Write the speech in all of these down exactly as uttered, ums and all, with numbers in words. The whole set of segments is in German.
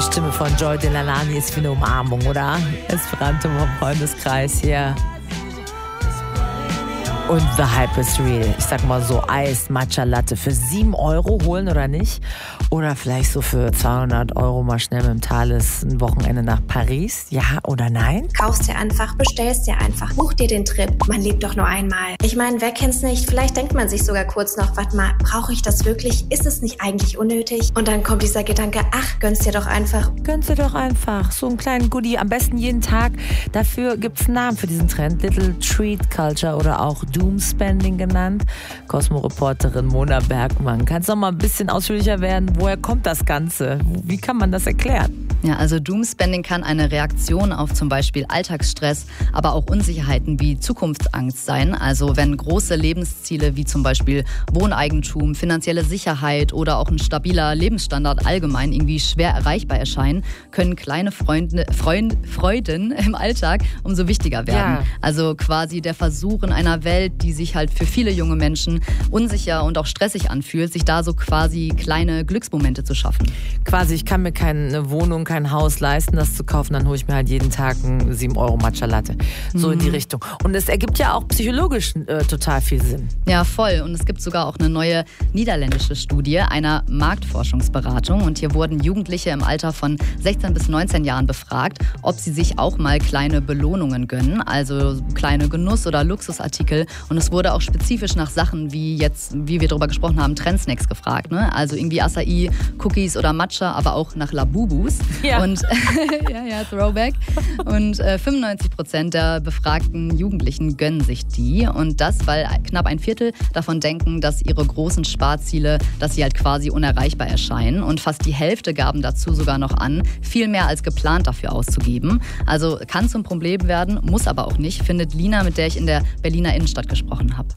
Stimme von Joy Delalani ist wie eine Umarmung, oder? Esperanto vom Freundeskreis hier. Und the hype is real. Ich sag mal so, Eis, Matcha Latte für sieben Euro holen oder nicht? Oder vielleicht so für zweihundert Euro mal schnell mit dem Thales ein Wochenende nach Paris? Ja oder nein? Kaufst dir einfach, bestellst dir einfach, buch dir den Trip. Man lebt doch nur einmal. Ich meine, wer kennt's nicht? Vielleicht denkt man sich sogar kurz noch, warte mal, brauche ich das wirklich? Ist es nicht eigentlich unnötig? Und dann kommt dieser Gedanke, ach, gönn's dir doch einfach. Gönn's dir doch einfach. So einen kleinen Goodie, am besten jeden Tag. Dafür gibt's einen Namen für diesen Trend. Little Treat Culture oder auch Doomspending genannt. Cosmo-Reporterin Mona Bergmann. Kannst du noch mal ein bisschen ausführlicher werden? Woher kommt das Ganze? Wie kann man das erklären? Ja, also Doomspending kann eine Reaktion auf zum Beispiel Alltagsstress, aber auch Unsicherheiten wie Zukunftsangst sein. Also wenn große Lebensziele wie zum Beispiel Wohneigentum, finanzielle Sicherheit oder auch ein stabiler Lebensstandard allgemein irgendwie schwer erreichbar erscheinen, können kleine Freunde, Freund, Freuden im Alltag umso wichtiger werden. Ja. Also quasi der Versuch in einer Welt, die sich halt für viele junge Menschen unsicher und auch stressig anfühlt, sich da so quasi kleine Glücksmomente zu schaffen. Quasi, ich kann mir keine Wohnung, kein Haus leisten, das zu kaufen, dann hole ich mir halt jeden Tag einen sieben Euro Matcha Latte. So mhm. in die Richtung. Und es ergibt ja auch psychologisch äh, total viel Sinn. Ja, voll. Und es gibt sogar auch eine neue niederländische Studie einer Marktforschungsberatung. Und hier wurden Jugendliche im Alter von sechzehn bis neunzehn Jahren befragt, ob sie sich auch mal kleine Belohnungen gönnen, also kleine Genuss- oder Luxusartikel. Und es wurde auch spezifisch nach Sachen wie jetzt, wie wir darüber gesprochen haben, Trendsnacks gefragt. Ne? Also irgendwie Acai, Cookies oder Matcha, aber auch nach Labubus. Ja. Und ja, ja, Throwback. Und äh, fünfundneunzig Prozent der befragten Jugendlichen gönnen sich die. Und das, weil knapp ein Viertel davon denken, dass ihre großen Sparziele, dass sie halt quasi unerreichbar erscheinen. Und fast die Hälfte gaben dazu sogar noch an, viel mehr als geplant dafür auszugeben. Also kann zum Problem werden, muss aber auch nicht, findet Lina, mit der ich in der Berliner Innenstadt gesprochen habe.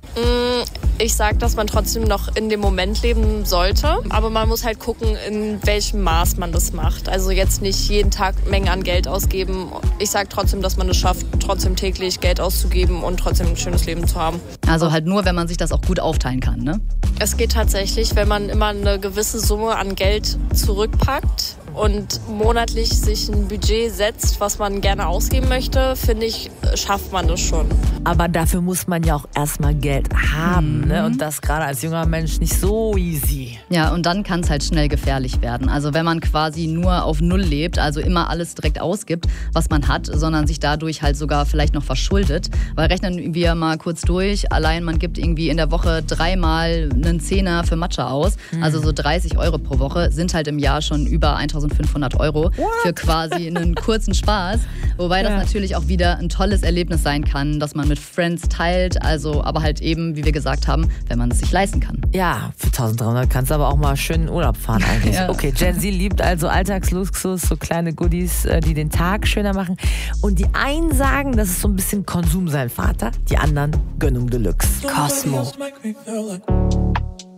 Ich sage, dass man trotzdem noch in dem Moment leben sollte. Aber man muss halt gucken, in welchem Maß man das macht. Also jetzt nicht jeden Tag Mengen an Geld ausgeben. Ich sage trotzdem, dass man es schafft, trotzdem täglich Geld auszugeben und trotzdem ein schönes Leben zu haben. Also halt nur, wenn man sich das auch gut aufteilen kann, ne? Es geht tatsächlich, wenn man immer eine gewisse Summe an Geld zurückpackt und monatlich sich ein Budget setzt, was man gerne ausgeben möchte, finde ich, schafft man das schon. Aber dafür muss man ja auch erstmal Geld haben, mhm. ne? Und das gerade als junger Mensch nicht so easy. Ja, und dann kann es halt schnell gefährlich werden. Also wenn man quasi nur auf Null lebt, also immer alles direkt ausgibt, was man hat, sondern sich dadurch halt sogar vielleicht noch verschuldet. Weil rechnen wir mal kurz durch, allein man gibt irgendwie in der Woche dreimal einen Zehner für Matcha aus, mhm. also so dreißig Euro pro Woche, sind halt im Jahr schon über eintausendfünfhundert Euro What? Für quasi einen kurzen Spaß. Wobei das ja. natürlich auch wieder ein tolles Erlebnis sein kann, dass man mit Friends teilt, also aber halt eben, wie wir gesagt haben, wenn man es sich leisten kann. Ja, für eintausenddreihundert kannst du aber auch mal schön in Urlaub fahren eigentlich. Ja. Okay, Gen Z liebt also Alltagsluxus, so kleine Goodies, die den Tag schöner machen. Und die einen sagen, das ist so ein bisschen Konsum sein Vater, die anderen Gönnung Deluxe. Cosmo.